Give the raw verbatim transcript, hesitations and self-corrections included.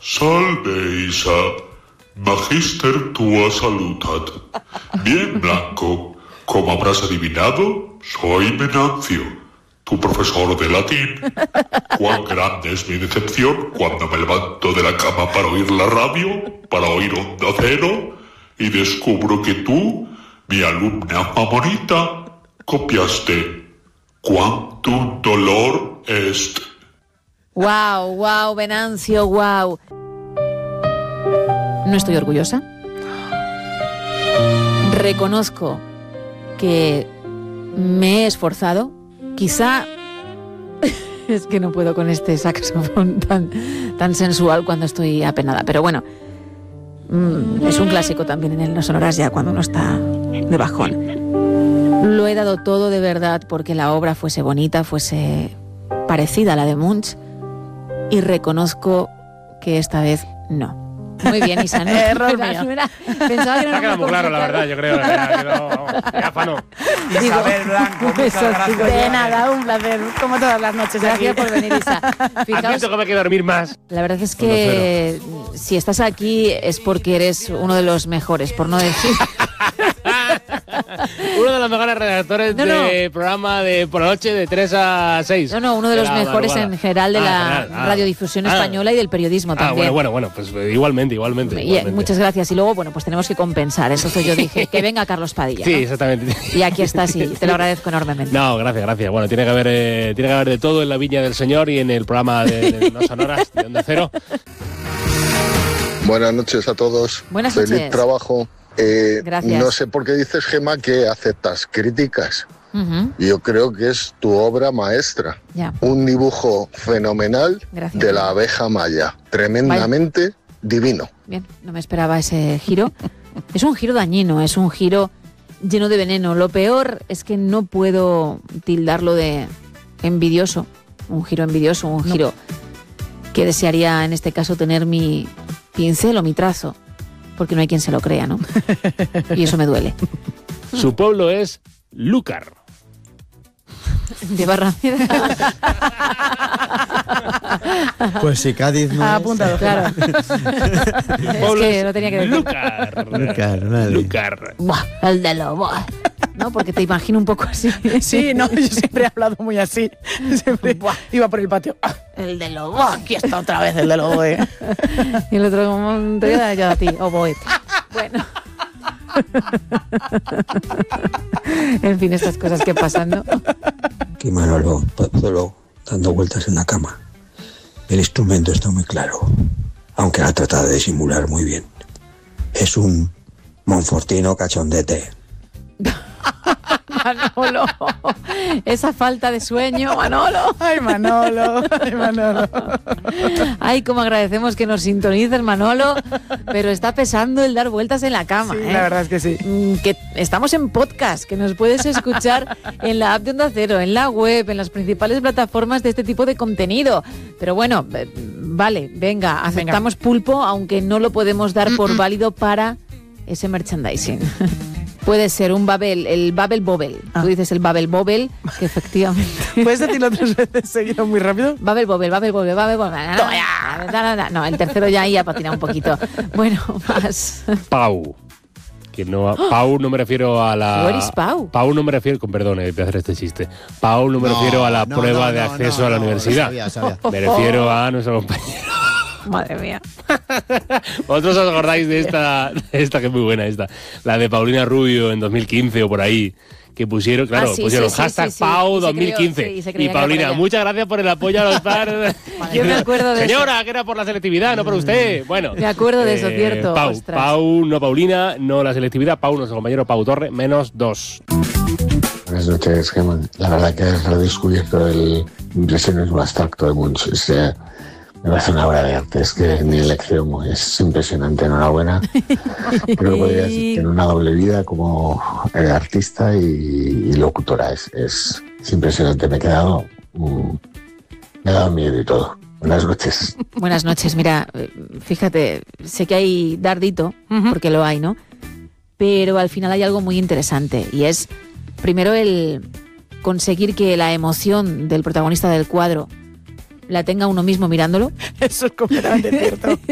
Salve, Isa. Magister tua salutat. Bien, Blanco. Como habrás adivinado, soy Venancio, tu profesor de latín. Cuán grande es mi decepción cuando me levanto de la cama para oír la radio, para oír Onda Cero, y descubro que tú, mi alumna favorita, copiaste Quantum dolor est. Wow, wow, Venancio, wow. No estoy orgullosa. Reconozco que me he esforzado. Quizá es que no puedo con este saxofón tan, tan sensual cuando estoy apenada. Pero bueno, mmm, es un clásico también en el No Sonoras ya cuando uno está de bajón. Lo he dado todo de verdad porque la obra fuese bonita, fuese parecida a la de Munch. Y reconozco que esta vez no. Muy bien, Isa, ¿no? Error mío. Pensaba que no ha quedado muy claro, la verdad, yo creo. Gáfano. Isabel Blanco, muchas eso, gracias. De nada, un placer, como todas las noches. Gracias aquí por venir, Isa. Fijaos, admito que me hay que dormir más. La verdad es que si estás aquí es porque eres uno de los mejores, por no decir... Uno de los mejores redactores no, no. de programa de por la noche de tres a seis. No, no, uno de, de los mejores madrugada. En general de ah, la general. Ah. radiodifusión ah. española y del periodismo ah, también. Bueno, bueno, bueno, pues igualmente, igualmente, y, igualmente. Muchas gracias. Y luego, bueno, pues tenemos que compensar. Entonces yo dije, que venga Carlos Padilla. Sí, ¿no? exactamente. Y aquí estás y te lo agradezco enormemente. No, gracias, gracias. Bueno, tiene que haber, eh, tiene que haber de todo en la Viña del Señor y en el programa de, de No Sonoras, de Onda Cero. Buenas noches a todos. Buenas Feliz noches. trabajo. Eh, Gracias. No sé por qué dices, Gemma, que aceptas críticas. Uh-huh. Yo creo que es tu obra maestra. Ya. Un dibujo fenomenal. Gracias. De la abeja maya. Tremendamente Vaya. divino. Bien, no me esperaba ese giro. Es un giro dañino, es un giro lleno de veneno. Lo peor es que no puedo tildarlo de envidioso. Un giro envidioso, un no. giro que desearía en este caso tener mi pincel o mi trazo. Porque no hay quien se lo crea, ¿no? Y eso me duele. Su pueblo es Lúcar. De Barrameda. Pues si Cádiz no ha es... apuntado, claro. Es que no tenía que decir. Lúcar. Lúcar, vale. Lúcar. Buah, el de lo buah. No, porque te imagino un poco así. Sí, no, yo siempre he hablado muy así. Siempre buah, iba por el patio. ¡Ah! El de lo buah, aquí está otra vez el de lo boe. Y el otro, como te voy a dar yo a ti, o boe. Bueno. En fin, estas cosas que pasan, ¿no? Aquí Manolo, solo dando vueltas en la cama. El instrumento está muy claro, aunque ha tratado de disimular muy bien. Es un monfortino cachondete. Manolo, esa falta de sueño, Manolo. Ay, Manolo, ay, Manolo. Ay, cómo agradecemos que nos sintonices, Manolo, pero está pesando el dar vueltas en la cama. Sí, ¿eh? La verdad es que sí. Que estamos en podcast, que nos puedes escuchar en la app de Onda Cero, en la web, en las principales plataformas de este tipo de contenido. Pero bueno, vale, venga, aceptamos venga. Pulpo, aunque no lo podemos dar por válido para ese merchandising. Puede ser un Babel, el Babel Bobel. Ah. Tú dices el Babel Bobel, que efectivamente... ¿Puedes decirlo tres veces seguido muy rápido? Babel Bobel, Babel Bobel, Babel Bobel. No, el tercero ya ahí ha patinado un poquito. Bueno, más. Pau. Que no, Pau no me refiero a la... Where is Pau? Pau no me refiero... Con perdón, eh, voy a hacer este chiste. Pau no me no, refiero a la no, prueba no, de acceso no, no, a la no, universidad. Sabía, sabía. Me refiero a nuestro compañero. Madre mía. ¿Vosotros os acordáis de esta, de esta que es muy buena esta? La de Paulina Rubio en dos mil quince o por ahí. Que pusieron, claro, ah, sí, pusieron sí, hashtag sí, sí, Pau dos mil quince. Sí, y Paulina, muchas gracias por el apoyo a los padres. Yo me acuerdo de Señora, eso. que era por la selectividad, no por usted. Bueno. Me acuerdo de eso, eh, cierto. Pau, Pau, no Paulina, no la selectividad. Pau, nuestro compañero Pau Torre, menos dos. Buenas noches, Gemma. La verdad que has redescubierto el impresionismo abstracto de Munch. Es, eh, me parece una obra de arte, es que ni lección es impresionante, enhorabuena. Creo que podrías tener una doble vida como eh, artista y, y locutora, es, es, es impresionante, me he quedado, mm, me ha dado miedo y todo. Buenas noches. Buenas noches, mira, fíjate, sé que hay dardito, uh-huh. porque lo hay, ¿no? Pero al final hay algo muy interesante y es, primero, el conseguir que la emoción del protagonista del cuadro la tenga uno mismo mirándolo. Eso es completamente cierto.